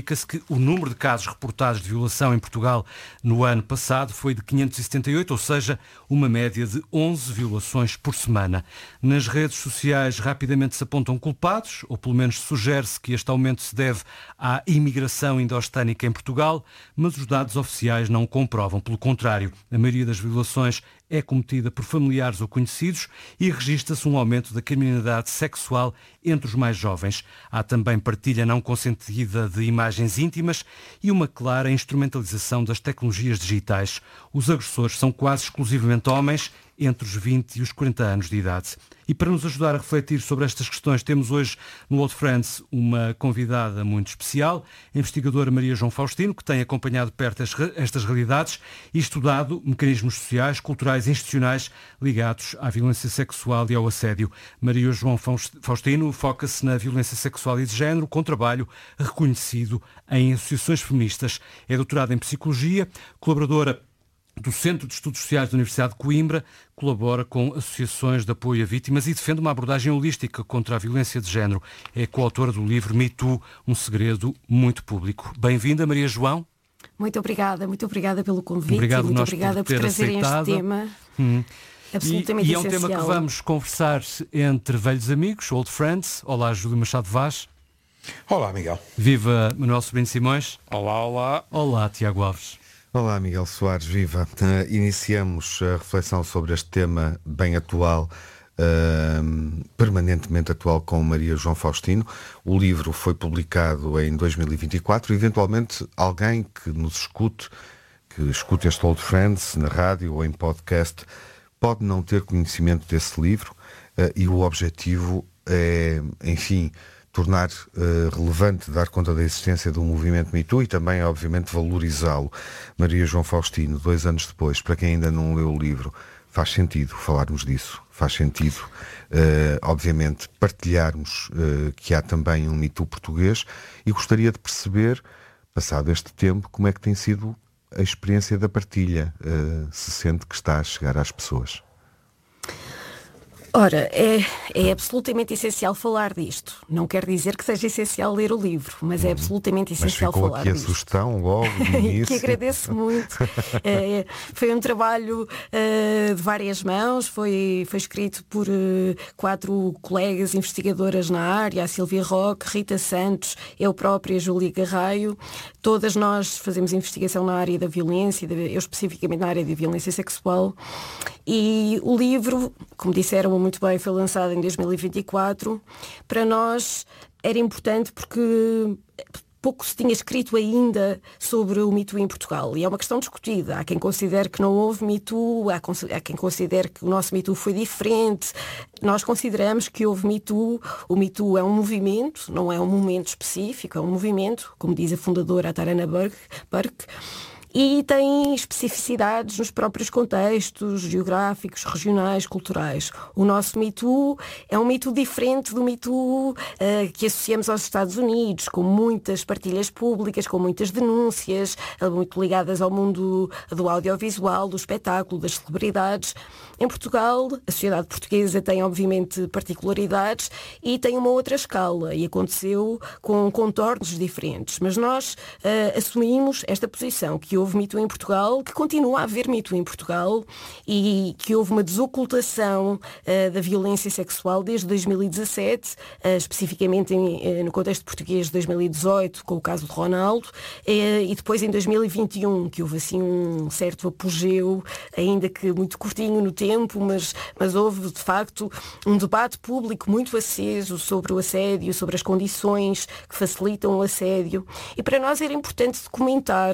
verifica-se que o número de casos reportados de violação em Portugal no ano passado foi de 578, ou seja, uma média de 11 violações por semana. Nas redes sociais rapidamente se apontam culpados, ou pelo menos sugere-se que este aumento se deve à imigração indo-hispânica em Portugal, mas os dados oficiais não comprovam. Pelo contrário, a maioria das violações é cometida por familiares ou conhecidos e registra-se um aumento da criminalidade sexual entre os mais jovens. Há também partilha não consentida de imagens íntimas e uma clara instrumentalização das tecnologias digitais. Os agressores são quase exclusivamente homens entre os 20 e os 40 anos de idade. E para nos ajudar a refletir sobre estas questões, temos hoje no Old Friends uma convidada muito especial, a investigadora Maria João Faustino, que tem acompanhado de perto estas realidades e estudado mecanismos sociais, culturais e institucionais ligados à violência sexual e ao assédio. Maria João Faustino foca-se na violência sexual e de género, com trabalho reconhecido em associações feministas. É doutorada em Psicologia, colaboradora do Centro de Estudos Sociais da Universidade de Coimbra, colabora com associações de apoio a vítimas e defende uma abordagem holística contra a violência de género. É coautora do livro Me Too, um segredo muito público. Bem-vinda, Maria João. Muito obrigada pelo convite. Obrigado, muito obrigada por trazerem este tema. Absolutamente e essencial. É um tema que vamos conversar entre velhos amigos, Old Friends. Olá, Júlio Machado Vaz. Olá, Miguel. Viva Manuel Sobrinho Simões. Olá, olá. Olá, Tiago Alves. Olá, Miguel Soares, viva. Iniciamos a reflexão sobre este tema bem atual, permanentemente atual, com Maria João Faustino. O livro foi publicado em 2024. Eventualmente, alguém que nos escute, que escute este Old Friends na rádio ou em podcast, pode não ter conhecimento desse livro e o objetivo é, enfim, tornar relevante, dar conta da existência do movimento Me Too e também, obviamente, valorizá-lo. Maria João Faustino, 2 anos depois, para quem ainda não leu o livro, faz sentido falarmos disso, faz sentido, obviamente, partilharmos que há também um Me Too português e gostaria de perceber, passado este tempo, como é que tem sido a experiência da partilha, se sente que está a chegar às pessoas. Ora, é absolutamente essencial falar disto. Não quer dizer que seja essencial ler o livro, mas é absolutamente essencial falar disto. Mas ficou aqui a sugestão logo no início. Que agradeço muito. Foi um trabalho de várias mãos, foi escrito por 4 colegas investigadoras na área, a Silvia Roque, Rita Santos, eu própria, Júlia Garraio. Todas nós fazemos investigação na área da violência, eu especificamente na área da violência sexual. E o livro, como disseram muito bem, foi lançado em 2024. Para nós era importante porque pouco se tinha escrito ainda sobre o Me Too em Portugal. E é uma questão discutida. Há quem considere que não houve Me Too, há quem considere que o nosso Me Too foi diferente. Nós consideramos que houve Me Too. O Me Too é um movimento, não é um momento específico, é um movimento, como diz a fundadora, a Tarana Burke, e tem especificidades nos próprios contextos geográficos, regionais, culturais. O nosso Me Too é um Me Too diferente do Me Too que associamos aos Estados Unidos, com muitas partilhas públicas, com muitas denúncias, muito ligadas ao mundo do audiovisual, do espetáculo, das celebridades. Em Portugal, a sociedade portuguesa tem, obviamente, particularidades e tem uma outra escala, e aconteceu com contornos diferentes. Mas nós assumimos esta posição, que houve Me Too em Portugal, que continua a haver Me Too em Portugal e que houve uma desocultação da violência sexual desde 2017, especificamente no contexto português de 2018, com o caso de Ronaldo, e depois em 2021, que houve assim um certo apogeu, ainda que muito curtinho no tempo, mas houve de facto um debate público muito aceso sobre o assédio, sobre as condições que facilitam o assédio, e para nós era importante documentar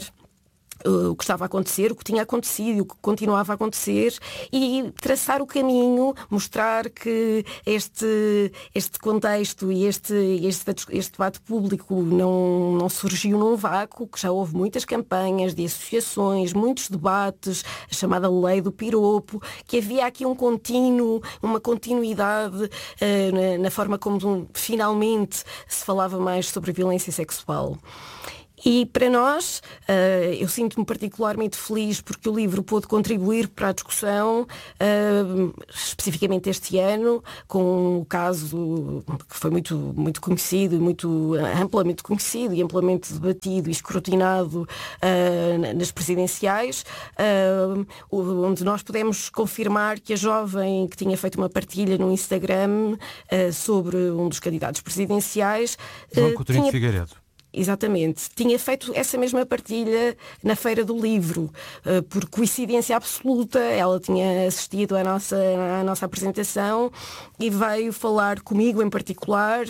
o que estava a acontecer, o que tinha acontecido, o que continuava a acontecer e traçar o caminho, mostrar que este contexto e este debate público não surgiu num vácuo, que já houve muitas campanhas de associações, muitos debates, a chamada lei do piropo, que havia aqui uma continuidade na forma como finalmente se falava mais sobre a violência sexual. E para nós, eu sinto-me particularmente feliz porque o livro pôde contribuir para a discussão, especificamente este ano, com o caso que foi muito conhecido, muito amplamente conhecido e amplamente debatido e escrutinado nas presidenciais, onde nós pudemos confirmar que a jovem que tinha feito uma partilha no Instagram sobre um dos candidatos presidenciais João Coutinho de Figueiredo. Exatamente. Tinha feito essa mesma partilha na Feira do Livro. Por coincidência absoluta, ela tinha assistido à nossa apresentação e veio falar comigo em particular,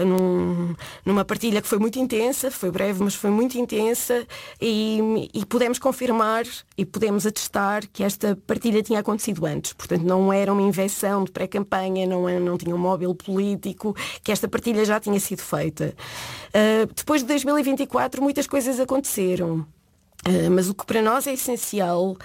numa partilha que foi muito intensa, foi breve, mas foi muito intensa, e pudemos confirmar e pudemos atestar que esta partilha tinha acontecido antes. Portanto, não era uma invenção de pré-campanha, não tinha um móvel político, que esta partilha já tinha sido feita. Depois de 2024 muitas coisas aconteceram, mas o que para nós é essencial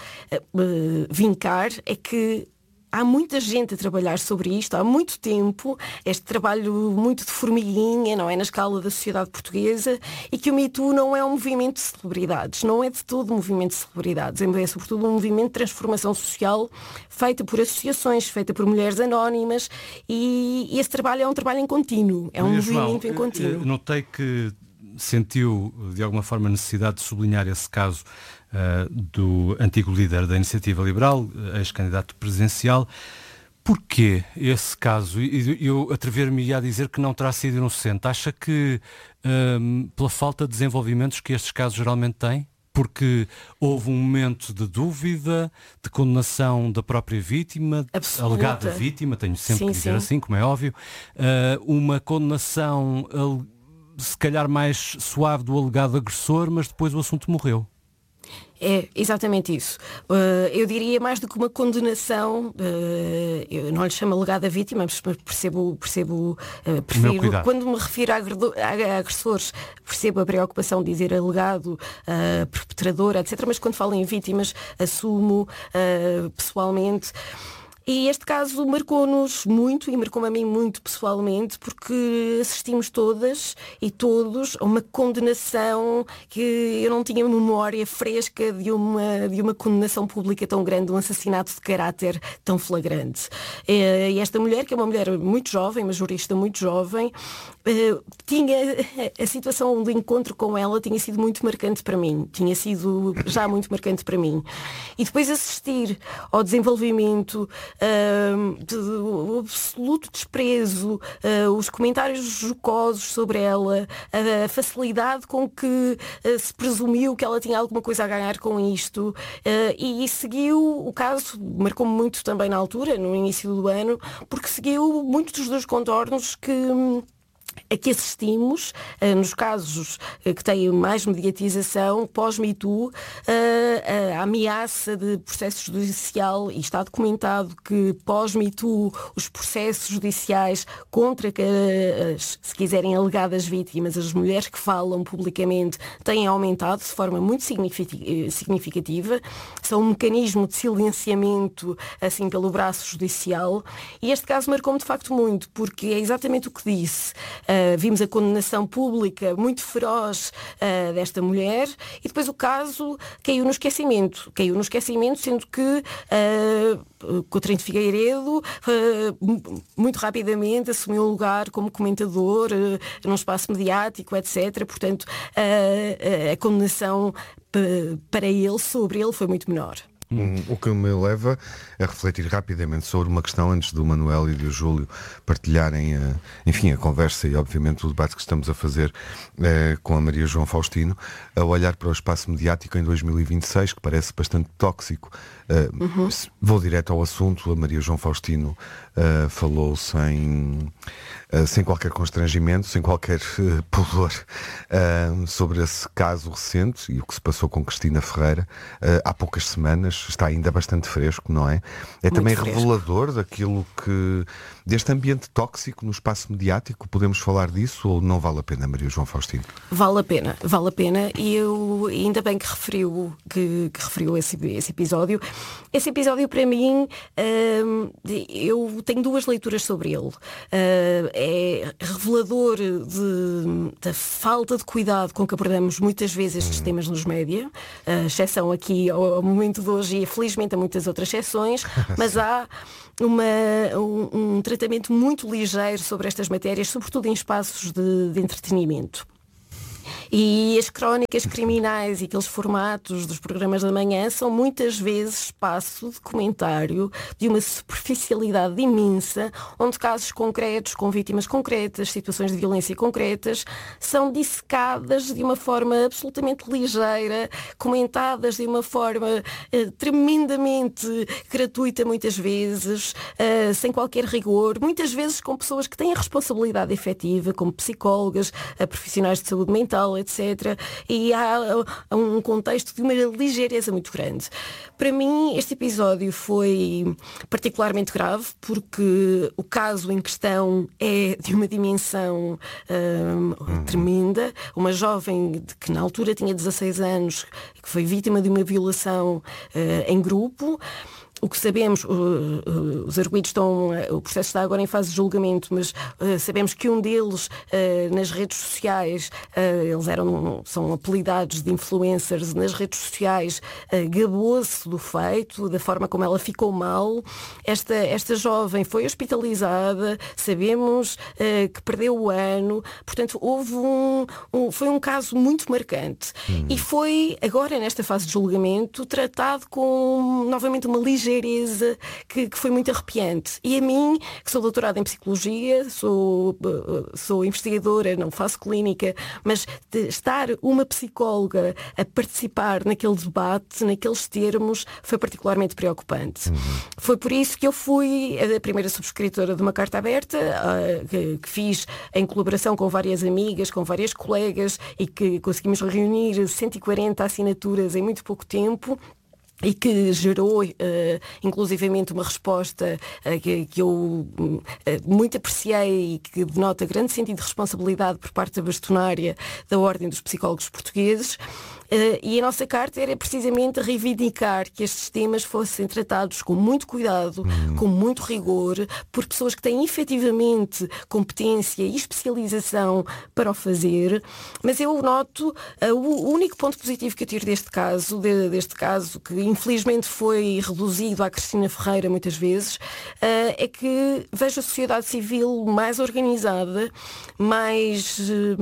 vincar é que há muita gente a trabalhar sobre isto há muito tempo, este trabalho muito de formiguinha, não é, na escala da sociedade portuguesa, e que o Me Too não é um movimento de celebridades, não é de todo um movimento de celebridades, é sobretudo um movimento de transformação social feita por associações, feita por mulheres anónimas, e esse trabalho é um trabalho em contínuo, é um movimento em contínuo. Notei que sentiu de alguma forma a necessidade de sublinhar esse caso do antigo líder da Iniciativa Liberal, ex-candidato presidencial. Porquê esse caso? Eu atrever-me a dizer que não terá sido inocente. Acha que pela falta de desenvolvimentos que estes casos geralmente têm? Porque houve um momento de dúvida, de condenação da própria vítima, absoluta, alegada vítima, tenho sempre que dizer assim, como é óbvio, uma condenação se calhar mais suave do alegado agressor, mas depois o assunto morreu. É exatamente isso. Eu diria mais do que uma condenação, eu não lhe chamo alegada vítima, mas prefiro, quando me refiro a agressores, percebo a preocupação de dizer alegado, perpetrador, etc. Mas quando falo em vítimas, assumo pessoalmente. E este caso marcou-nos muito, e marcou-me a mim muito pessoalmente, porque assistimos todas e todos a uma condenação que eu não tinha memória fresca de uma condenação pública tão grande, um assassinato de caráter tão flagrante. E esta mulher, que é uma mulher muito jovem, uma jurista muito jovem, tinha a situação de encontro com ela tinha sido muito marcante para mim, tinha sido já muito marcante para mim. E depois assistir ao desenvolvimento, o absoluto desprezo, os comentários jocosos sobre ela, a facilidade com que se presumiu que ela tinha alguma coisa a ganhar com isto, e seguiu o caso, marcou-me muito também na altura, no início do ano, porque seguiu muitos dos contornos a que assistimos nos casos que têm mais mediatização pós-Me Too, a ameaça de processo judicial, e está documentado que pós-Me Too os processos judiciais contra se quiserem alegadas vítimas, as mulheres que falam publicamente, têm aumentado de forma muito significativa. São um mecanismo de silenciamento assim pelo braço judicial, e este caso marcou-me de facto muito, porque é exatamente o que disse. Vimos a condenação pública muito feroz desta mulher, e depois o caso caiu no esquecimento, sendo que Coutinho de Figueiredo muito rapidamente assumiu um lugar como comentador num espaço mediático, etc. Portanto, a condenação para ele, sobre ele, foi muito menor. O que me leva a refletir rapidamente sobre uma questão antes do Manuel e do Júlio partilharem a conversa e obviamente o debate que estamos a fazer com a Maria João Faustino, a olhar para o espaço mediático em 2026, que parece bastante tóxico. Vou direto ao assunto. A Maria João Faustino falou sem qualquer constrangimento, sem qualquer pudor, sobre esse caso recente e o que se passou com Cristina Ferreira há poucas semanas. mas está ainda bastante fresco, não é? É também revelador deste ambiente tóxico no espaço mediático. Podemos falar disso ou não vale a pena, Maria João Faustino? Vale a pena, e eu ainda bem que referiu esse episódio. Esse episódio, para mim, eu tenho duas leituras sobre ele. É revelador da falta de cuidado com que abordamos muitas vezes estes temas nos média, exceção aqui ao momento de hoje e felizmente a muitas outras exceções, mas há um tratamento muito ligeiro sobre estas matérias, sobretudo em espaços de entretenimento. E as crónicas criminais e aqueles formatos dos programas da manhã são muitas vezes espaço de comentário de uma superficialidade imensa, onde casos concretos, com vítimas concretas, situações de violência concretas, são dissecadas de uma forma absolutamente ligeira, comentadas de uma forma tremendamente gratuita muitas vezes, sem qualquer rigor, muitas vezes com pessoas que têm a responsabilidade efetiva, como psicólogas, profissionais de saúde mental, etc. E há um contexto de uma ligeireza muito grande. Para mim, este episódio foi particularmente grave porque o caso em questão é de uma dimensão tremenda. Uma jovem que na altura tinha 16 anos, que foi vítima de uma violação em grupo. O que sabemos, os arguidos o processo está agora em fase de julgamento, mas sabemos que um deles, nas redes sociais, eles são apelidados de influencers nas redes sociais, gabou-se do feito, da forma como ela ficou mal. Esta jovem foi hospitalizada, sabemos que perdeu o ano, portanto foi um caso muito marcante. E foi, agora nesta fase de julgamento, tratado com novamente uma ligeireza que foi muito arrepiante. E a mim, que sou doutorada em Psicologia, sou investigadora, não faço clínica, mas de estar uma psicóloga a participar naquele debate, naqueles termos, foi particularmente preocupante. Foi por isso que eu fui a primeira subscritora de uma carta aberta, que fiz em colaboração com várias amigas, com várias colegas, e que conseguimos reunir 140 assinaturas em muito pouco tempo. E que gerou, inclusivamente, uma resposta que eu muito apreciei e que denota grande sentido de responsabilidade por parte da bastonária da Ordem dos Psicólogos Portugueses. E a nossa carta era precisamente reivindicar que estes temas fossem tratados com muito cuidado, com muito rigor, por pessoas que têm efetivamente competência e especialização para o fazer. Mas eu noto, o único ponto positivo que eu tiro deste caso que infelizmente foi reduzido à Cristina Ferreira muitas vezes, é que vejo a sociedade civil mais organizada, mais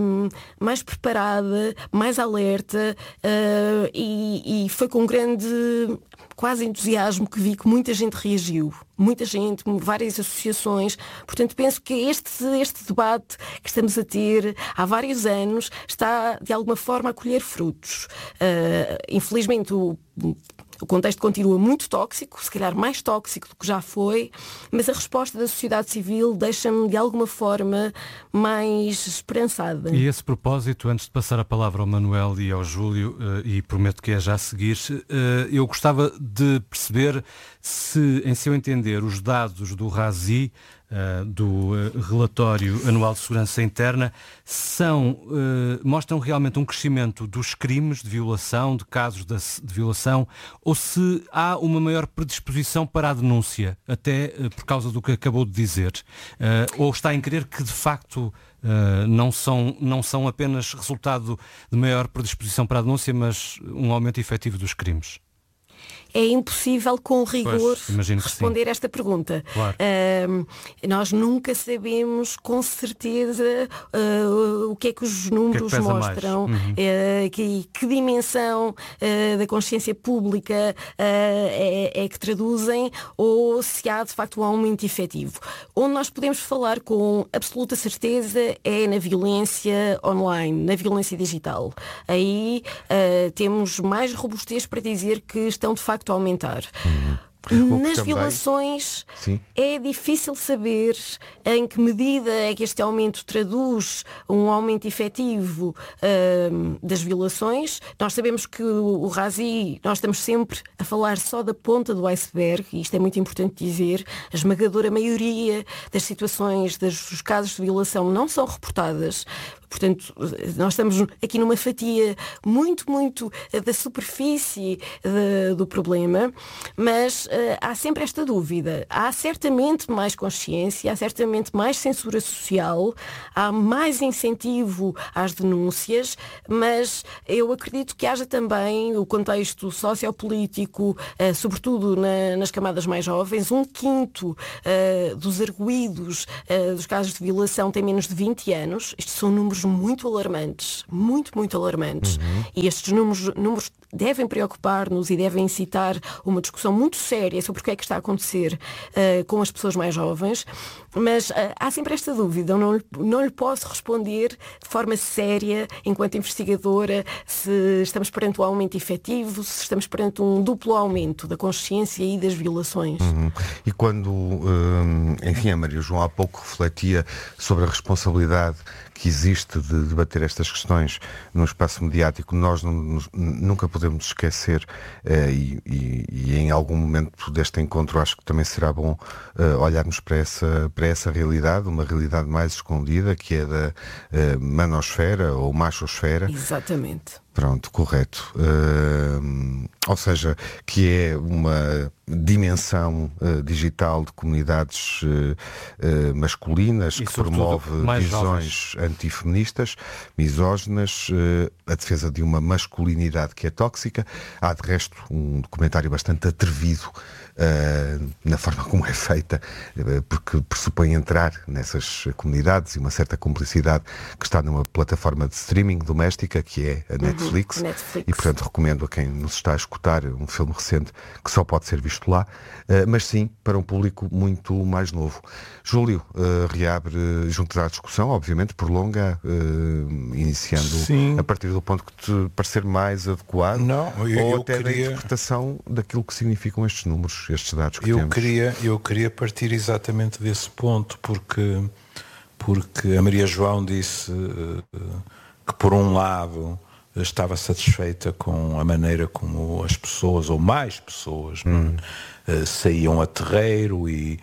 preparada, mais alerta, e foi com grande quase entusiasmo que vi que muita gente reagiu. Muita gente, várias associações. Portanto, penso que este debate que estamos a ter há vários anos está, de alguma forma, a colher frutos. Infelizmente, o contexto continua muito tóxico, se calhar mais tóxico do que já foi, mas a resposta da sociedade civil deixa-me, de alguma forma, mais esperançada. E a esse propósito, antes de passar a palavra ao Manuel e ao Júlio, e prometo que é já a seguir, eu gostava de perceber se, em seu entender, os dados do RASI, do Relatório Anual de Segurança Interna, mostram realmente um crescimento dos crimes de violação, de casos de violação, ou se há uma maior predisposição para a denúncia, até por causa do que acabou de dizer, ou está em crer que de facto não são apenas resultado de maior predisposição para a denúncia, mas um aumento efetivo dos crimes? É impossível com rigor responder esta pergunta. Claro. Nós nunca sabemos com certeza o que é que os números mostram, que dimensão da consciência pública é que traduzem, ou se há de facto um aumento efetivo. Onde nós podemos falar com absoluta certeza é na violência online, na violência digital. Aí temos mais robustez para dizer que estão de facto a aumentar. Nas violações é difícil saber em que medida é que este aumento traduz um aumento efetivo das violações. Nós sabemos que o RASI, nós estamos sempre a falar só da ponta do iceberg, e isto é muito importante dizer. A esmagadora maioria das situações, dos casos de violação não são reportadas. Portanto, nós estamos aqui numa fatia muito da superfície do problema, mas há sempre esta dúvida. Há certamente mais consciência, há certamente mais censura social, há mais incentivo às denúncias, mas eu acredito que haja também o contexto sociopolítico, sobretudo nas camadas mais jovens. 1/5 dos arguidos dos casos de violação tem menos de 20 anos. Estes são números muito alarmantes, muito alarmantes. E estes números devem preocupar-nos e devem incitar uma discussão muito séria sobre o que é que está a acontecer com as pessoas mais jovens. Mas há sempre esta dúvida. Eu não lhe posso responder de forma séria, enquanto investigadora, se estamos perante um aumento efetivo, se estamos perante um duplo aumento da consciência e das violações. E quando, enfim, a Maria João há pouco refletia sobre a responsabilidade que existe de debater estas questões no espaço mediático, nós nunca podemos esquecer, e em algum momento deste encontro acho que também será bom olharmos para essa realidade, uma realidade mais escondida, que é da manosfera ou machosfera. Exatamente. Pronto, correto. Ou seja, que é uma dimensão digital de comunidades masculinas, que promove visões antifeministas, misóginas, a defesa de uma masculinidade que é tóxica. Há, de resto, um documentário bastante atrevido na forma como é feita, porque pressupõe entrar nessas comunidades e uma certa cumplicidade, que está numa plataforma de streaming doméstica, que é a Netflix. E, portanto, recomendo a quem nos está a escutar um filme recente que só pode ser visto lá, mas sim para um público muito mais novo. Júlio, reabre junto à discussão, obviamente prolonga, iniciando a partir do ponto que te parecer mais adequado, ou até da interpretação daquilo que significam estes números, estes dados que temos. Eu queria partir exatamente desse ponto, porque a Maria João disse que, por um lado, estava satisfeita com a maneira como as pessoas, ou mais pessoas, saíam a terreiro e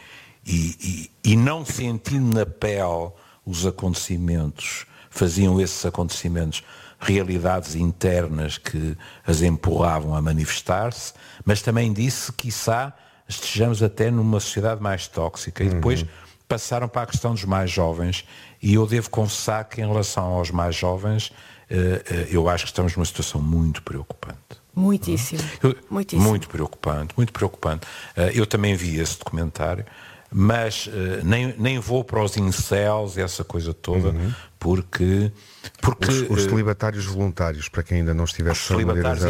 não sentindo na pele os acontecimentos, faziam esses acontecimentos realidades internas que as empurravam a manifestar-se, mas também disse que, quiçá, estejamos até numa sociedade mais tóxica. E depois passaram para a questão dos mais jovens, e eu devo confessar que, em relação aos mais jovens, eu acho que estamos numa situação muito preocupante. Muitíssimo. Muito preocupante. Eu também vi esse documentário, mas nem vou para os incels, essa coisa toda, porque os celibatários voluntários, para quem ainda não estivesse familiarizado.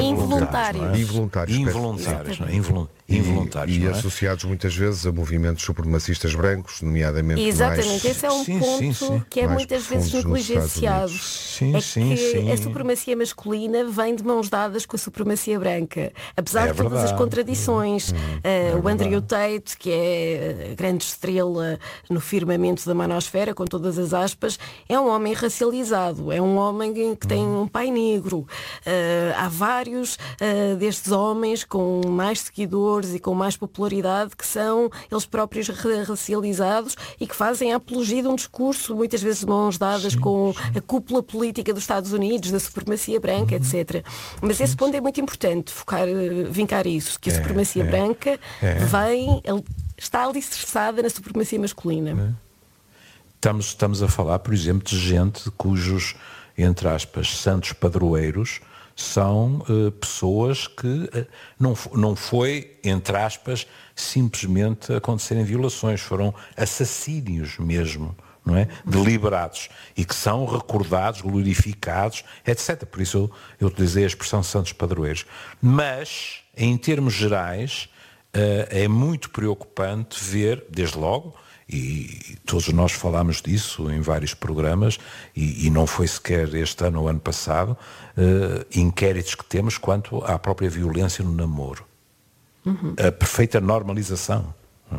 Involuntários. E associados muitas vezes a movimentos supremacistas brancos, nomeadamente. Exatamente, esse é um ponto que é muitas vezes negligenciado. A supremacia masculina vem de mãos dadas com a supremacia branca. Apesar de todas as contradições. O Andrew Tate, que é a grande estrela no firmamento da manosfera, com todas as aspas, é um homem racializado, é um homem que tem um pai negro. Há vários destes homens com mais seguidores e com mais popularidade que são eles próprios racializados e que fazem a apologia de um discurso, muitas vezes de mãos dadas com a cúpula política dos Estados Unidos, da supremacia branca, etc. Mas esse ponto é muito importante, vincar isso, que a supremacia branca está alicerçada na supremacia masculina. Estamos a falar, por exemplo, de gente cujos, entre aspas, santos padroeiros são pessoas que não foi, entre aspas, simplesmente acontecerem violações, foram assassínios mesmo, não é? Deliberados, e que são recordados, glorificados, etc. Por isso eu utilizei a expressão santos padroeiros. Mas, em termos gerais, é muito preocupante ver, desde logo, e todos nós falámos disso em vários programas, e não foi sequer este ano ou ano passado, inquéritos que temos quanto à própria violência no namoro. a perfeita normalização.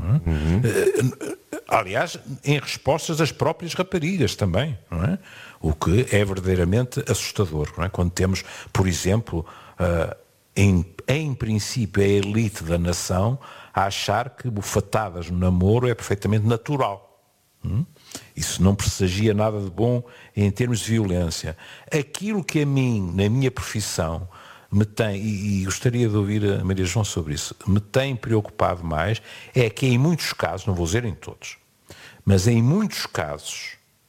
Aliás, em respostas das próprias raparigas também, não é? O que é verdadeiramente assustador, não é? Quando temos, por exemplo, em princípio, a elite da nação a achar que bufatadas no namoro é perfeitamente natural. Isso não pressagia nada de bom em termos de violência. Aquilo que a mim, na minha profissão, me tem, e gostaria de ouvir a Maria João sobre isso, me tem preocupado mais, é que em muitos casos, não vou dizer em todos, mas em muitos casos,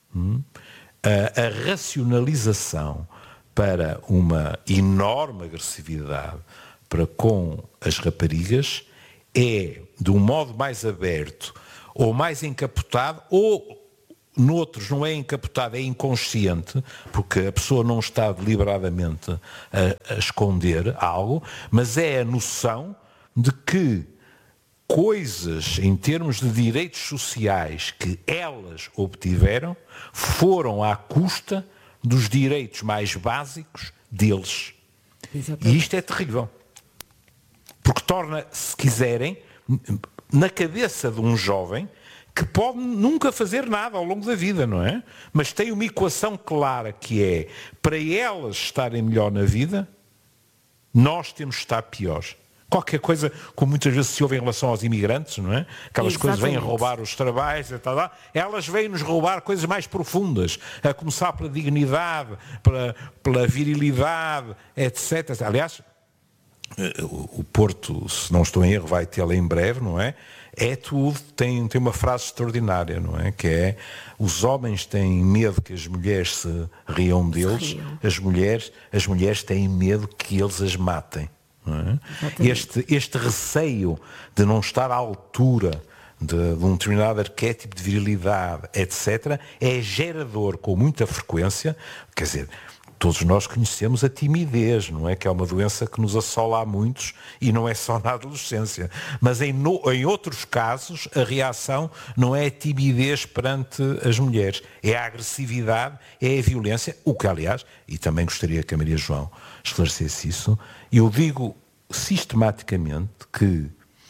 a racionalização para uma enorme agressividade para com as raparigas é de um modo mais aberto ou mais encapotado, ou noutros não é encapotado, é inconsciente, porque a pessoa não está deliberadamente a esconder algo, mas é a noção de que coisas em termos de direitos sociais que elas obtiveram foram à custa dos direitos mais básicos deles. E isto é terrível. Porque torna, se quiserem, na cabeça de um jovem que pode nunca fazer nada ao longo da vida, não é? Mas tem uma equação clara que é, para elas estarem melhor na vida, nós temos de estar piores. Qualquer coisa, como muitas vezes se ouve em relação aos imigrantes, não é? Aquelas coisas vêm roubar os trabalhos e tal, elas vêm-nos roubar coisas mais profundas, a começar pela dignidade, pela virilidade, etc. Aliás, o Porto, se não estou em erro, vai tê-la em breve, não é? É tudo, tem uma frase extraordinária, não é? Que é, os homens têm medo que as mulheres se riam deles, as mulheres têm medo que eles as matem. Não é? Este receio de não estar à altura de um determinado arquétipo de virilidade, etc., é gerador com muita frequência, quer dizer, todos nós conhecemos a timidez, não é? Que é uma doença que nos assola a muitos e não é só na adolescência. Mas em outros casos, a reação não é a timidez perante as mulheres, é a agressividade, é a violência, o que, aliás, e também gostaria que a Maria João esclarecesse isso, eu digo sistematicamente que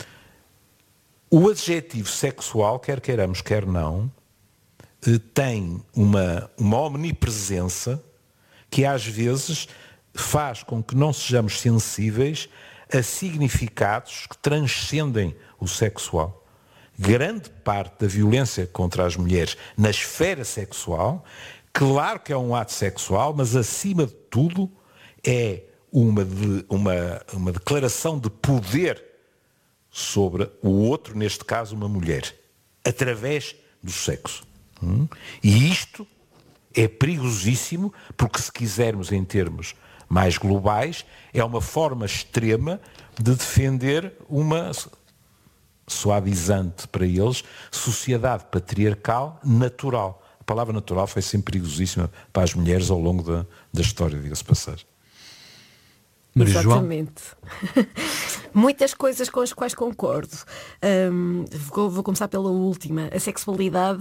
o adjetivo sexual, quer queiramos, quer não, tem uma omnipresença que às vezes faz com que não sejamos sensíveis a significados que transcendem o sexual. Grande parte da violência contra as mulheres na esfera sexual, claro que é um ato sexual, mas acima de tudo é uma declaração de poder sobre o outro, neste caso uma mulher, através do sexo. E isto é perigosíssimo, porque se quisermos em termos mais globais, é uma forma extrema de defender uma, suavizante para eles, sociedade patriarcal natural. A palavra natural foi sempre perigosíssima para as mulheres ao longo da história, diga-se passagem. Exatamente. Muitas coisas com as quais concordo. Vou começar pela última. A sexualidade...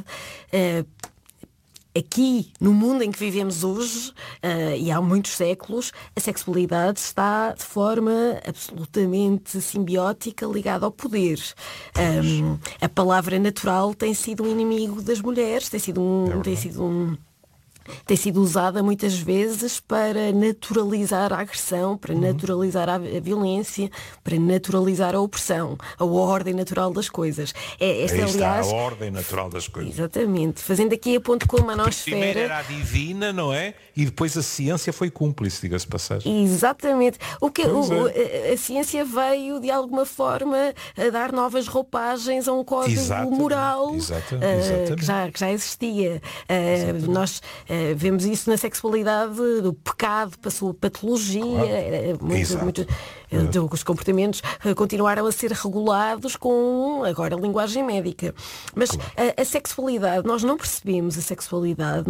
Aqui, no mundo em que vivemos hoje, e há muitos séculos, a sexualidade está de forma absolutamente simbiótica ligada ao poder. A palavra natural tem sido um inimigo das mulheres, tem sido usada muitas vezes para naturalizar a agressão, para naturalizar a violência, para naturalizar a opressão, a ordem natural das coisas. Aliás, a ordem natural das coisas. Exatamente. Fazendo aqui a ponto com a manosfera. Primeiro era a divina, não é? E depois a ciência foi cúmplice, diga-se passagem. Exatamente. A ciência veio, de alguma forma, a dar novas roupagens a um código moral que já existia. Nós vemos isso na sexualidade, do pecado passou a patologia, os comportamentos continuaram a ser regulados com agora a linguagem médica. Mas a sexualidade, nós não percebemos a sexualidade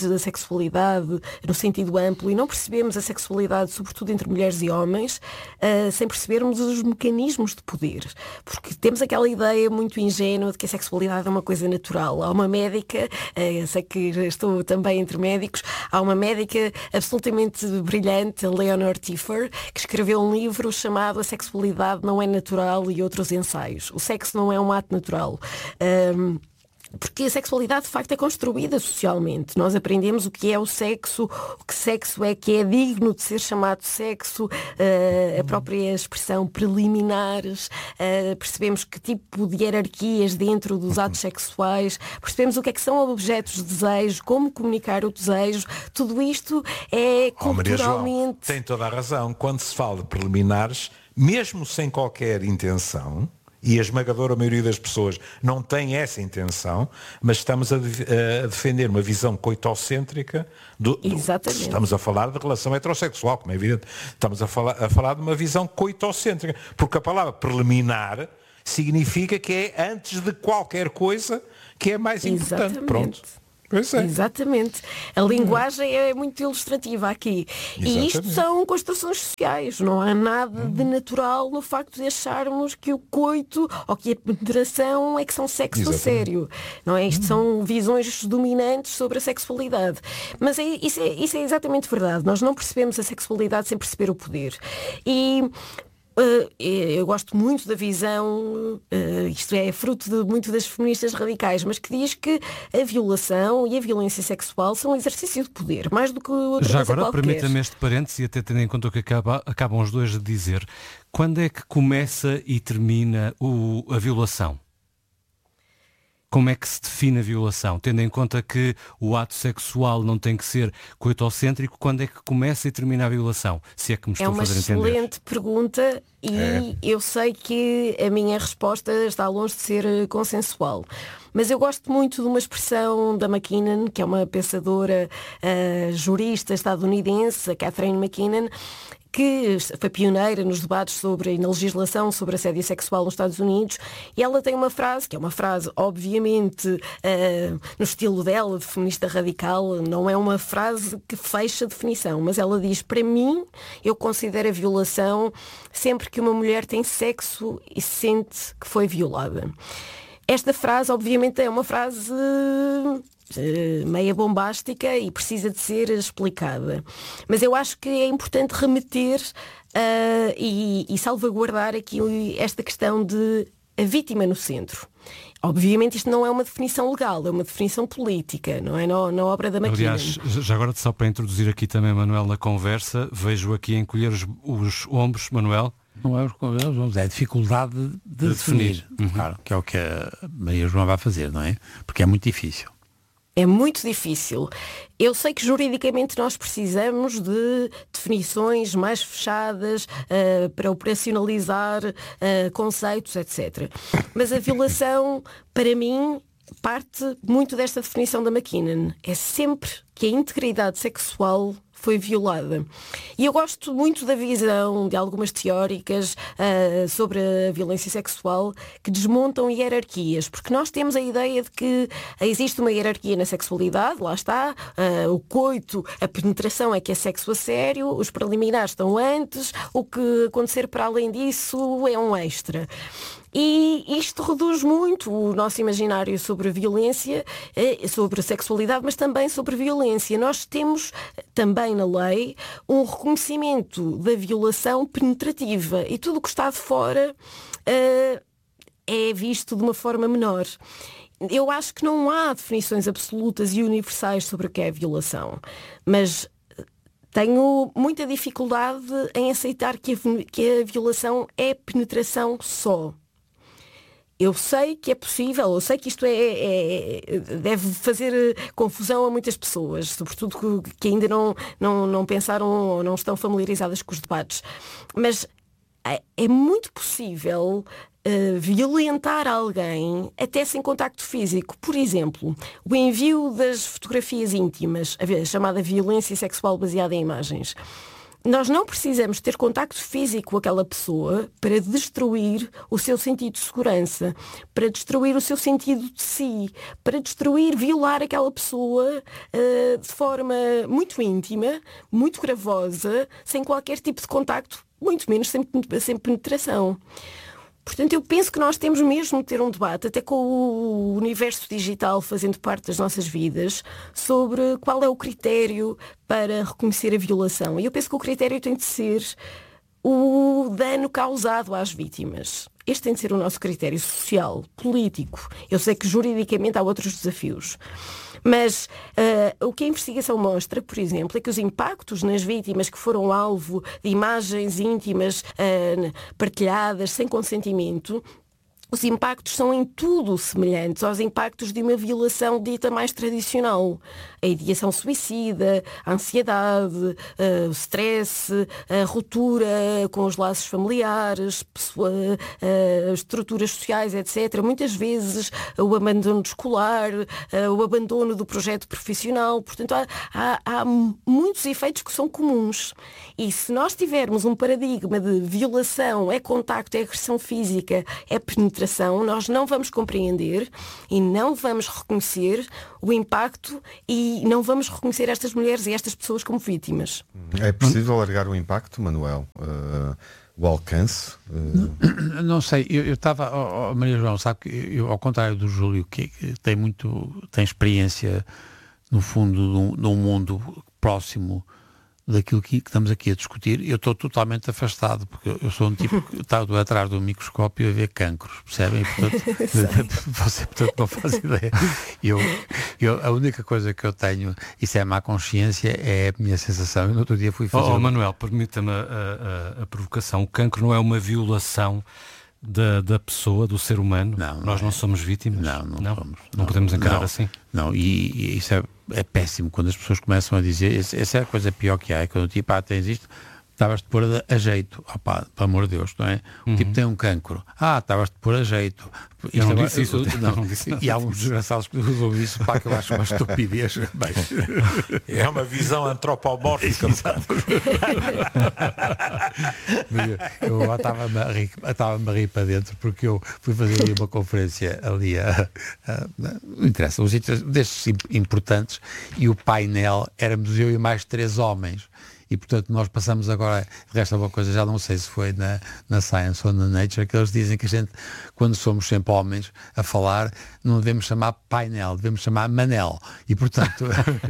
no sentido amplo, e não percebemos a sexualidade, sobretudo entre mulheres e homens, sem percebermos os mecanismos de poder. Porque temos aquela ideia muito ingênua de que a sexualidade é uma coisa natural. Há uma médica, eu sei que estou também entre médicos, há uma médica absolutamente brilhante, a Leonor Tifer, que escreveu um livro livro chamado A Sexualidade Não é Natural e Outros Ensaios. O sexo não é um ato natural. Porque a sexualidade de facto é construída socialmente. Nós aprendemos o que é o sexo é que é digno de ser chamado sexo, a própria expressão preliminares, percebemos que tipo de hierarquias dentro dos atos sexuais, percebemos o que é que são objetos de desejo, como comunicar o desejo, tudo isto é culturalmente... Maria João, tem toda a razão. Quando se fala de preliminares, mesmo sem qualquer intenção, e a esmagadora maioria das pessoas não tem essa intenção, mas estamos a defender uma visão coitocêntrica Exatamente. Estamos a falar de relação heterossexual, como é evidente. Estamos a falar de uma visão coitocêntrica, porque a palavra preliminar significa que é antes de qualquer coisa que é mais importante. Exatamente. Pronto. Pois é. Exatamente. A linguagem é muito ilustrativa aqui. Exatamente. E isto são construções sociais. Não há nada de natural no facto de acharmos que o coito ou que a penetração é que são sexo a sério. Não é? Isto são visões dominantes sobre a sexualidade. Mas isso é exatamente verdade. Nós não percebemos a sexualidade sem perceber o poder. E eu gosto muito da visão, isto é fruto de muito das feministas radicais, mas que diz que a violação e a violência sexual são um exercício de poder, mais do que outra Já coisa agora, qualquer. permita-me este parênteses e até tendo em conta o que acabam os dois de dizer, quando é que começa e termina a violação? Como é que se define a violação? Tendo em conta que o ato sexual não tem que ser coitocêntrico, quando é que começa e termina a violação? Se é que me estou a fazer entender. É uma excelente pergunta e eu sei que a minha resposta está longe de ser consensual. Mas eu gosto muito de uma expressão da McKinnon, que é uma pensadora jurista estadunidense, a Catherine McKinnon, que foi pioneira nos debates e na legislação sobre assédio sexual nos Estados Unidos, e ela tem uma frase, que é uma frase obviamente no estilo dela, de feminista radical, não é uma frase que fecha a definição, mas ela diz: para mim, eu considero a violação sempre que uma mulher tem sexo e sente que foi violada. Esta frase, obviamente, é uma frase meia bombástica e precisa de ser explicada. Mas eu acho que é importante remeter e salvaguardar aqui esta questão de a vítima no centro. Obviamente isto não é uma definição legal, é uma definição política, não é na obra da McKinnon. Aliás, já agora só para introduzir aqui também, Manuel, na conversa, vejo aqui encolher os ombros, Manuel. Não é a dificuldade de definir. Claro, que é o que a Maria João vai fazer, não é? Porque é muito difícil. É muito difícil. Eu sei que juridicamente nós precisamos de definições mais fechadas para operacionalizar conceitos, etc. Mas a violação, para mim, parte muito desta definição da McKinnon. É sempre que a integridade sexual foi violada. E eu gosto muito da visão de algumas teóricas sobre a violência sexual que desmontam hierarquias, porque nós temos a ideia de que existe uma hierarquia na sexualidade, lá está, o coito, a penetração é que é sexo a sério, os preliminares estão antes, o que acontecer para além disso é um extra. E isto reduz muito o nosso imaginário sobre a violência, sobre a sexualidade, mas também sobre a violência. Nós temos também na lei um reconhecimento da violação penetrativa e tudo o que está de fora é visto de uma forma menor. Eu acho que não há definições absolutas e universais sobre o que é a violação, mas tenho muita dificuldade em aceitar que a violação é penetração só. Eu sei que é possível, eu sei que isto deve fazer confusão a muitas pessoas, sobretudo que ainda não pensaram ou não estão familiarizadas com os debates. Mas é muito possível violentar alguém até sem contacto físico. Por exemplo, o envio das fotografias íntimas, a chamada violência sexual baseada em imagens. Nós não precisamos ter contacto físico com aquela pessoa para destruir o seu sentido de segurança, para destruir o seu sentido de si, para violar aquela pessoa de forma muito íntima, muito gravosa, sem qualquer tipo de contacto, muito menos sem penetração. Portanto, eu penso que nós temos mesmo de ter um debate, até com o universo digital fazendo parte das nossas vidas, sobre qual é o critério para reconhecer a violação. E eu penso que o critério tem de ser o dano causado às vítimas. Este tem de ser o nosso critério social, político. Eu sei que juridicamente há outros desafios. Mas o que a investigação mostra, por exemplo, é que os impactos nas vítimas que foram alvo de imagens íntimas partilhadas sem consentimento, os impactos são em tudo semelhantes aos impactos de uma violação dita mais tradicional. A ideação suicida, a ansiedade, o stress, a ruptura com os laços familiares, estruturas sociais, etc. Muitas vezes o abandono escolar, o abandono do projeto profissional. Portanto, há muitos efeitos que são comuns. E se nós tivermos um paradigma de violação, é contacto, é agressão física, é penetração, nós não vamos compreender e não vamos reconhecer o impacto e não vamos reconhecer estas mulheres e estas pessoas como vítimas. É preciso alargar o impacto, Manuel? O alcance? Não sei, eu estava, Maria João, sabe que eu, ao contrário do Júlio, que tem experiência, no fundo, de um mundo próximo daquilo que estamos aqui a discutir, eu estou totalmente afastado, porque eu sou um tipo que está atrás do microscópio a ver cancros, percebem? Portanto, você não faz ideia. A única coisa que eu tenho, isso é má consciência, é a minha sensação. Eu no outro dia fui fazer... Manuel, permita-me a provocação. O cancro não é uma violação da pessoa, do ser humano? Não, nós não somos vítimas? Não somos. Não podemos encarar assim? Não, e isso é péssimo quando as pessoas começam a dizer, essa é a coisa pior que há, é quando o tipo, tens isto, estavas-te pôr a jeito, pelo amor de Deus, não é? O tipo tem um cancro, estavas-te pôr a jeito. Eu não disse isso. Não disse nada. E há uns desgraçados que usam isso, que eu acho uma estupidez. É uma visão antropomórfica. Eu estava-me a rir para dentro, porque eu fui fazer ali uma conferência ali, não interessa, uns destes importantes, e o painel éramos eu e mais 3 homens. E, portanto, nós passamos agora, de resto é uma coisa, já não sei se foi na Science ou na Nature, que eles dizem que a gente, quando somos sempre homens a falar, não devemos chamar painel, devemos chamar Manel. E, portanto,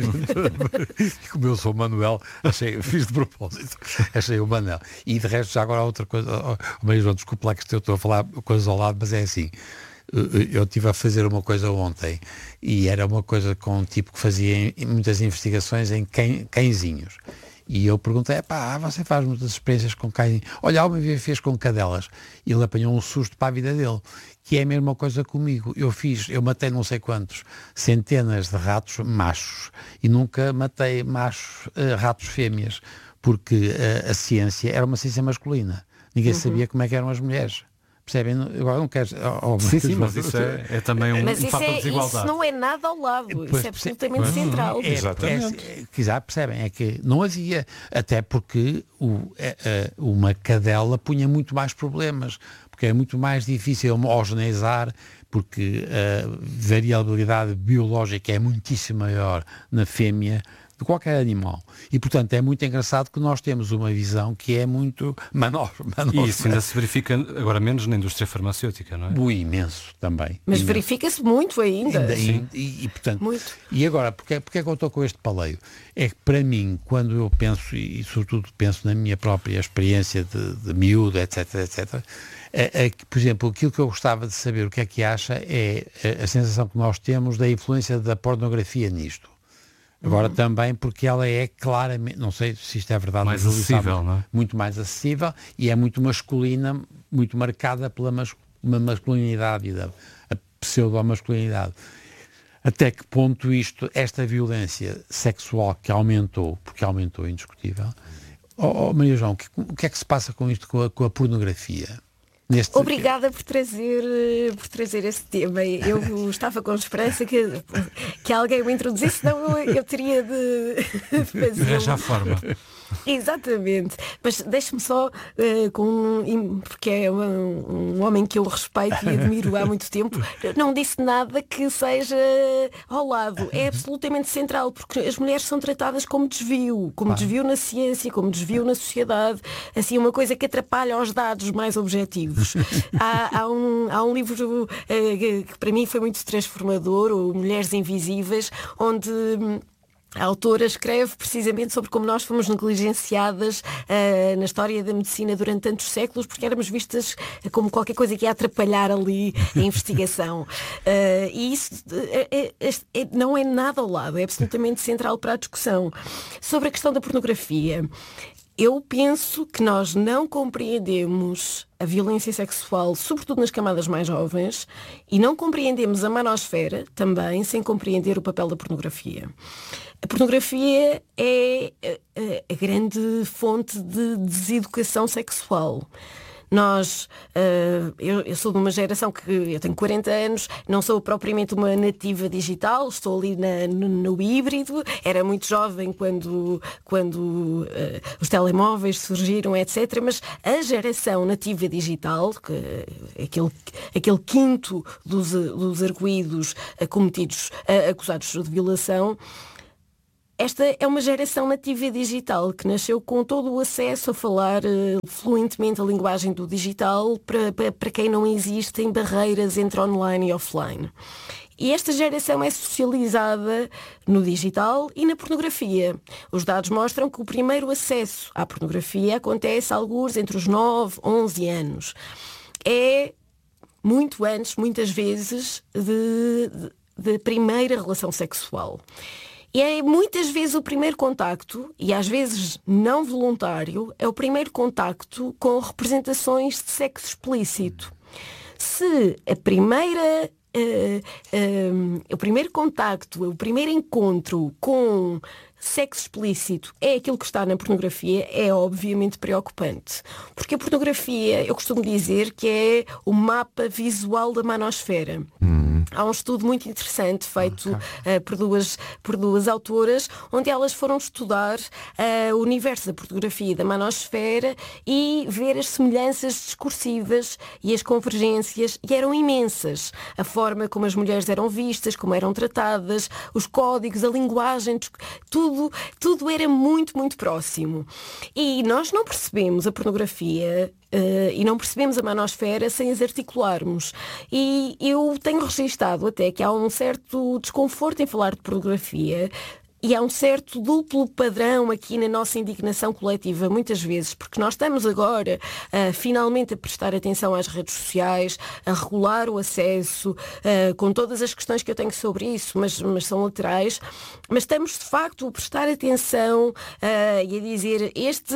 como eu sou Manuel, fiz de propósito, achei o Manel. E, de resto, já agora outra coisa, Maria João, desculpe lá que eu estou a falar coisas ao lado, mas é assim. Eu estive a fazer uma coisa ontem, e era uma coisa com um tipo que fazia muitas investigações em cãezinhos. E eu perguntei, você faz muitas experiências com cães? Olha, uma vez fez com cadelas. E ele apanhou um susto para a vida dele, que é a mesma coisa comigo. Eu matei não sei quantos, centenas de ratos machos, e nunca matei ratos fêmeas, porque a ciência era uma ciência masculina. Ninguém sabia como é que eram as mulheres. Percebem? Agora não quero... Sim, mas isso é também um fator de desigualdade. Isso não é nada ao lado, isso é absolutamente central. Exatamente. Percebem? É que não havia, até porque uma cadela punha muito mais problemas, porque é muito mais difícil homogeneizar, porque a variabilidade biológica é muitíssimo maior na fêmea de qualquer animal. E, portanto, é muito engraçado que nós temos uma visão que é muito manófera. E isso ainda se verifica, agora menos, na indústria farmacêutica, não é? Imenso também. Mas verifica-se muito ainda. E, portanto, muito. E agora, porque é que eu estou com este paleio? É que, para mim, quando eu penso, e sobretudo penso na minha própria experiência de miúdo, etc., por exemplo, aquilo que eu gostava de saber, o que é que acha, é a sensação que nós temos da influência da pornografia nisto. Agora também porque ela é claramente, não sei se isto é verdade, mais acessível, não é? Muito mais acessível, e é muito masculina, muito marcada pela masculinidade e da pseudo-masculinidade. Até que ponto esta violência sexual que aumentou, porque aumentou indiscutível, Maria João, o que é que se passa com isto, com a pornografia? Obrigada por trazer esse tema. Eu estava com esperança que alguém o introduzisse, senão eu teria de fazer. Já forma. Exatamente. Mas deixe-me só, porque é um homem que eu respeito e admiro há muito tempo, não disse nada que seja ao lado. É absolutamente central, porque as mulheres são tratadas como desvio desvio na ciência, como desvio na sociedade, assim, uma coisa que atrapalha aos dados mais objetivos. Há um livro que para mim foi muito transformador, o Mulheres Invisíveis, onde A autora escreve precisamente sobre como nós fomos negligenciadas na história da medicina durante tantos séculos, porque éramos vistas como qualquer coisa que ia atrapalhar ali a investigação. E isso não é nada ao lado, é absolutamente central para a discussão. Sobre a questão da pornografia, eu penso que nós não compreendemos a violência sexual, sobretudo nas camadas mais jovens, e não compreendemos a manosfera também sem compreender o papel da pornografia. A pornografia é a grande fonte de deseducação sexual. Eu sou de uma geração que eu tenho 40 anos, não sou propriamente uma nativa digital, estou ali no híbrido, era muito jovem quando os telemóveis surgiram, etc. Mas a geração nativa digital, aquele quinto dos arguidos acusados de violação, esta é uma geração nativa digital que nasceu com todo o acesso a falar fluentemente a linguagem do digital, para quem não existem barreiras entre online e offline. E esta geração é socializada no digital e na pornografia. Os dados mostram que o primeiro acesso à pornografia acontece alguns entre os 9, 11 anos. É muito antes, muitas vezes, de primeira relação sexual. E é muitas vezes o primeiro contacto, e às vezes não voluntário, é o primeiro contacto com representações de sexo explícito. Se o primeiro contacto, o primeiro encontro com sexo explícito é aquilo que está na pornografia, é obviamente preocupante. Porque a pornografia, eu costumo dizer que é o mapa visual da manosfera. Há um estudo muito interessante feito por duas autoras, onde elas foram estudar o universo da pornografia e da manosfera e ver as semelhanças discursivas e as convergências, e eram imensas. A forma como as mulheres eram vistas, como eram tratadas, os códigos, a linguagem, tudo era muito, muito próximo. E nós não percebemos a pornografia e não percebemos a manosfera sem as articularmos. E eu tenho registado até que há um certo desconforto em falar de pornografia. E há um certo duplo padrão aqui na nossa indignação coletiva, muitas vezes, porque nós estamos agora finalmente a prestar atenção às redes sociais, a regular o acesso, com todas as questões que eu tenho sobre isso, mas são laterais, mas estamos de facto a prestar atenção e a dizer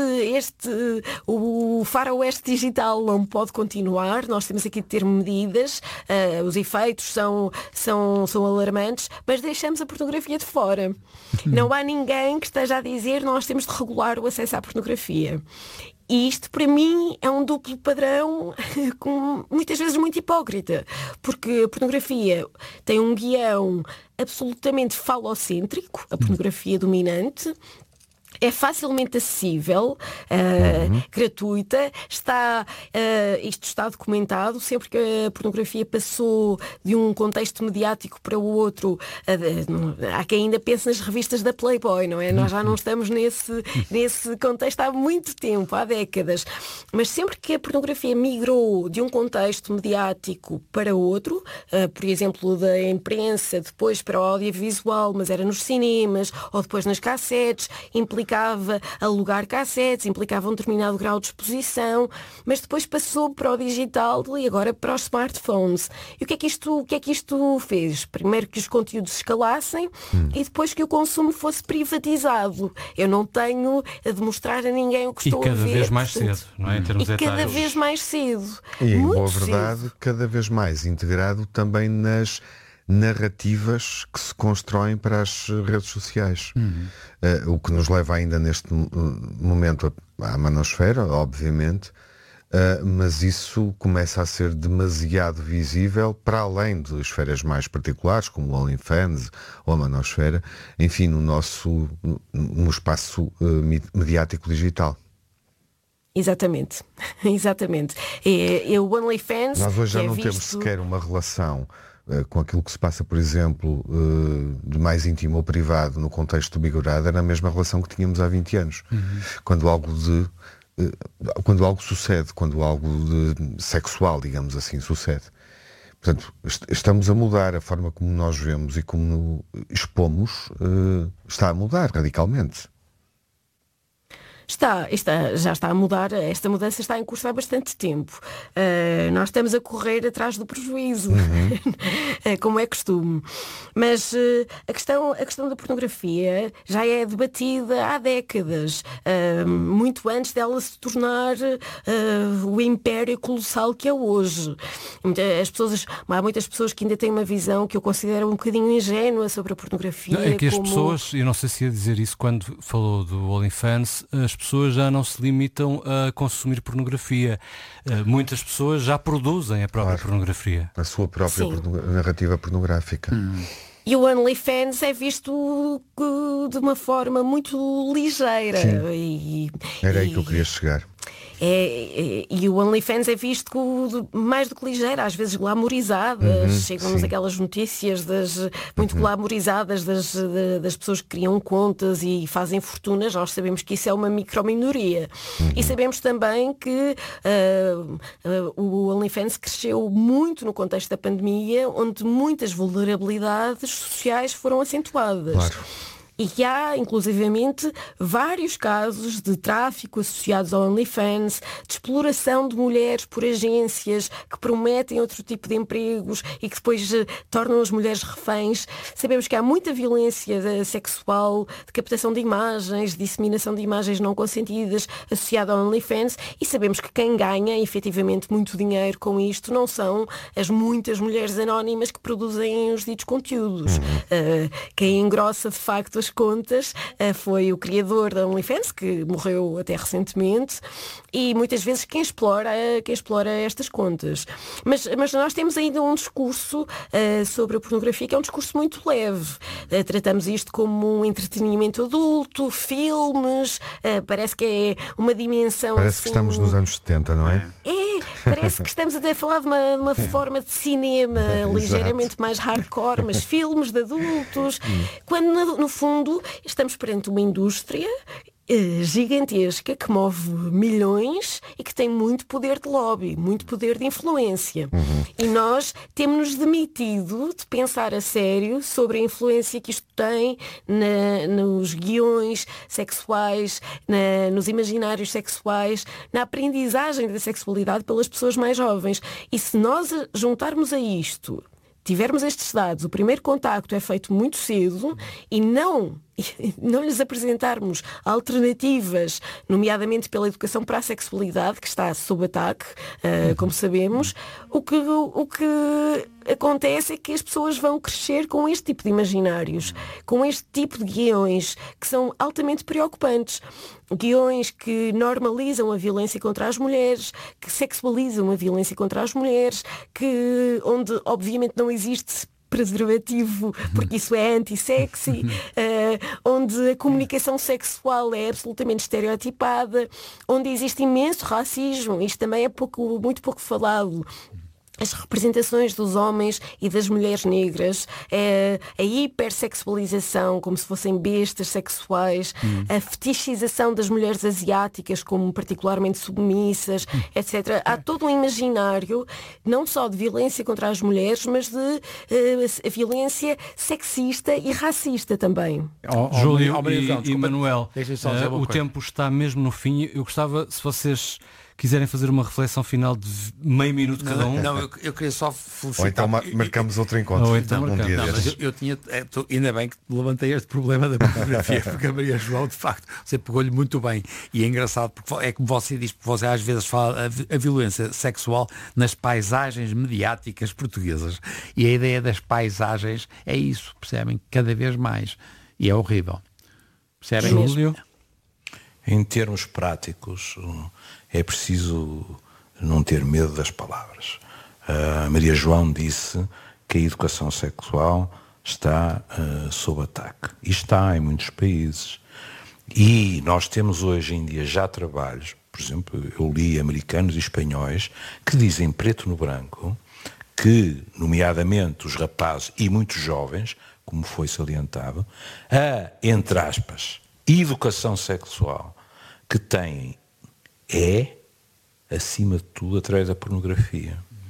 o faroeste digital não pode continuar, nós temos aqui de ter medidas, os efeitos são alarmantes, mas deixamos a pornografia de fora. Não há ninguém que esteja a dizer nós temos de regular o acesso à pornografia. E isto, para mim, é um duplo padrão muitas vezes muito hipócrita. Porque a pornografia tem um guião absolutamente falocêntrico, a pornografia dominante. É facilmente acessível, gratuita, isto está documentado, sempre que a pornografia passou de um contexto mediático para o outro, há quem ainda pense nas revistas da Playboy, não é? Nós já não estamos nesse contexto há muito tempo, há décadas, mas sempre que a pornografia migrou de um contexto mediático para outro, por exemplo, da imprensa, depois para o audiovisual, mas era nos cinemas, ou depois nas cassetes, implicava alugar cassetes, implicava um determinado grau de exposição, mas depois passou para o digital e agora para os smartphones. E o que é que isto fez? Primeiro que os conteúdos escalassem e depois que o consumo fosse privatizado. Eu não tenho a demonstrar a ninguém o que estou a ver. E cada vez mais cedo, não é? Em termos etários. Cada vez mais cedo. E, em boa verdade, cada vez mais integrado também nas narrativas que se constroem para as redes sociais. O que nos leva ainda neste momento à manosfera, obviamente, mas isso começa a ser demasiado visível para além de esferas mais particulares, como o OnlyFans ou a manosfera, enfim, no espaço mediático digital. Exatamente. E o OnlyFans... Nós hoje já não temos sequer uma relação com aquilo que se passa, por exemplo, de mais íntimo ou privado no contexto do Big Brother, na mesma relação que tínhamos há 20 anos. Quando algo sucede, quando algo sexual, digamos assim, sucede. Portanto, estamos a mudar a forma como nós vemos e como expomos, está a mudar radicalmente. Já está a mudar, esta mudança está em curso há bastante tempo. Nós estamos a correr atrás do prejuízo, como é costume. Mas a questão da pornografia já é debatida há décadas, muito antes dela se tornar o império colossal que é hoje. Há muitas pessoas que ainda têm uma visão que eu considero um bocadinho ingênua sobre a pornografia. É que as pessoas, eu não sei se ia dizer isso quando falou do OnlyFans, as pessoas já não se limitam a consumir pornografia. Muitas pessoas já produzem a própria pornografia. A sua própria narrativa pornográfica. E o OnlyFans é visto de uma forma muito ligeira. Era aí que eu queria chegar. E o OnlyFans é visto mais do que ligeiro, às vezes glamourizadas. Chegam-nos aquelas notícias muito glamourizadas das pessoas que criam contas e fazem fortunas. Nós sabemos que isso é uma microminoria. E sabemos também que o OnlyFans cresceu muito no contexto da pandemia, onde muitas vulnerabilidades sociais foram acentuadas. Claro. E que há, inclusivamente, vários casos de tráfico associados ao OnlyFans, de exploração de mulheres por agências que prometem outro tipo de empregos e que depois tornam as mulheres reféns. Sabemos que há muita violência sexual, de captação de imagens, de disseminação de imagens não consentidas associada ao OnlyFans, e sabemos que quem ganha, efetivamente, muito dinheiro com isto não são as muitas mulheres anónimas que produzem os ditos conteúdos. Quem engrossa, de facto, as contas foi o criador da OnlyFans, que morreu até recentemente, e muitas vezes quem explora estas contas. Mas nós temos ainda um discurso sobre a pornografia que é um discurso muito leve. Tratamos isto como um entretenimento adulto, filmes, parece que é uma dimensão... Parece que estamos nos anos 70, não é? Parece que estamos até a falar de uma forma de cinema ligeiramente mais hardcore, mas filmes de adultos, quando no fundo estamos perante uma indústria gigantesca que move milhões e que tem muito poder de lobby, muito poder de influência. E nós temos-nos demitido de pensar a sério sobre a influência que isto tem nos guiões sexuais, nos imaginários sexuais, na aprendizagem da sexualidade pelas pessoas mais jovens. E se nós juntarmos a isto, tivermos estes dados, o primeiro contacto é feito muito cedo e não lhes apresentarmos alternativas, nomeadamente pela educação para a sexualidade, que está sob ataque, como sabemos, o que acontece é que as pessoas vão crescer com este tipo de imaginários, com este tipo de guiões que são altamente preocupantes. Guiões que normalizam a violência contra as mulheres, que sexualizam a violência contra as mulheres, onde obviamente não existe preservativo, porque isso é anti-sexy, onde a comunicação sexual é absolutamente estereotipada, onde existe imenso racismo, isto também é muito pouco falado. As representações dos homens e das mulheres negras, a hipersexualização, como se fossem bestas sexuais, a fetichização das mulheres asiáticas como particularmente submissas, etc. Há todo um imaginário, não só de violência contra as mulheres, mas de violência sexista e racista também. Júlio e Manuel, o tempo está mesmo no fim. Eu gostava, se vocês quiserem fazer uma reflexão final de meio minuto cada um. Não, eu queria só felicitar. Ou então marcamos outro encontro. Ou então um dia destes. Eu tinha, ainda bem que levantei este problema da pornografia, porque a Maria João, de facto, você pegou-lhe muito bem. E é engraçado, porque é como você diz, porque você às vezes fala a violência sexual nas paisagens mediáticas portuguesas. E a ideia das paisagens é isso, percebem? Cada vez mais. E é horrível. Percebem? Júlio? Em termos práticos, é preciso não ter medo das palavras. A Maria João disse que a educação sexual está sob ataque. E está em muitos países. E nós temos hoje em dia já trabalhos, por exemplo, eu li americanos e espanhóis, que dizem preto no branco que, nomeadamente os rapazes e muitos jovens, como foi salientado, entre aspas, educação sexual que têm acima de tudo, através da pornografia.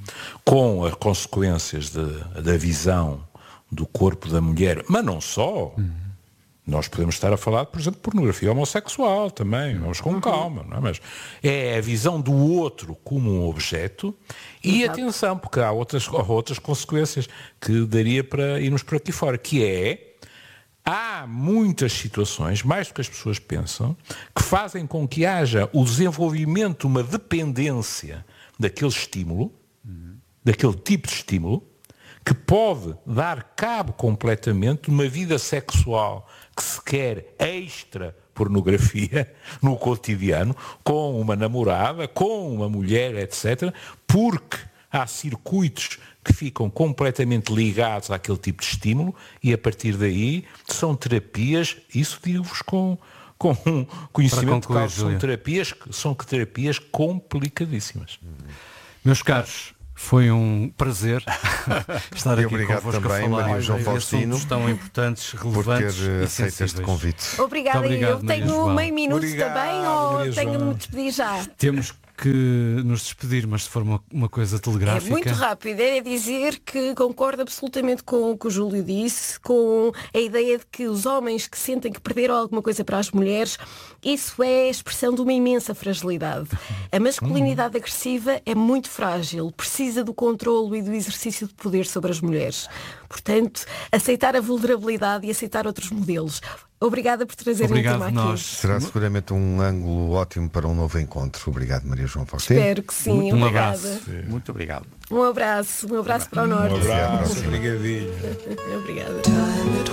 com as consequências da visão do corpo da mulher, mas não só. Nós podemos estar a falar, por exemplo, de pornografia homossexual também, vamos com calma, não é? Mas é a visão do outro como um objeto e atenção, porque há outras consequências que daria para irmos por aqui fora, que é, há muitas situações, mais do que as pessoas pensam, que fazem com que haja o desenvolvimento, uma dependência daquele estímulo, daquele tipo de estímulo, que pode dar cabo completamente de uma vida sexual que se quer extra pornografia no cotidiano, com uma namorada, com uma mulher, etc., porque há circuitos que ficam completamente ligados àquele tipo de estímulo e a partir daí são terapias, isso digo-vos com conhecimento de causa, são terapias complicadíssimas. Meus caros, foi um prazer estar aqui convosco também, a falar Maria João de Faustino, assuntos tão importantes, por relevantes ter e aceito sensíveis. este convite. Obrigada. Muito obrigado, Eu Maria tenho João. meio minuto Obrigado, também ou Maria tenho de João. me despedir já? Temos que nos despedir, mas se for uma coisa É telegráfica. muito rápido, é dizer que concordo absolutamente com o que o Júlio disse, com a ideia de que os homens que sentem que perderam alguma coisa para as mulheres, isso é a expressão de uma imensa fragilidade. A masculinidade agressiva é muito frágil, precisa do controlo e do exercício de poder sobre as mulheres. Portanto, aceitar a vulnerabilidade e aceitar outros modelos. Obrigada por trazerem o Obrigado tema aqui. nós. Será seguramente um ângulo ótimo para um novo encontro. Obrigado, Maria João Faustino. Espero que sim. Um Obrigada. abraço. Muito obrigado. Um abraço para o Norte. Um abraço, obrigadinho. Obrigada.